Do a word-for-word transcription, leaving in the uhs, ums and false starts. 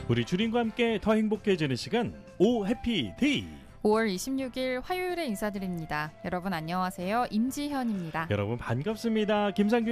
우리 주린과 함께 더 행복해지는 시간 오 해피데이. 오월 이십육일 화요일에 인사드립니다. 여러분 안녕하세요. 임지현입니다. 여러분 반갑습니다. 김상규